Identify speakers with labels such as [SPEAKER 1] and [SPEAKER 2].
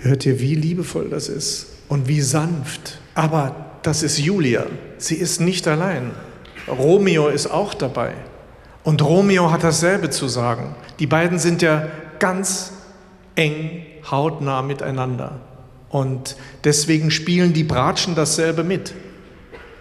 [SPEAKER 1] Hört ihr, wie liebevoll das ist und wie sanft? Aber das ist Julia. Sie ist nicht allein. Romeo ist auch dabei. Und Romeo hat dasselbe zu sagen. Die beiden sind ja ganz eng, hautnah miteinander. Und deswegen spielen die Bratschen dasselbe mit.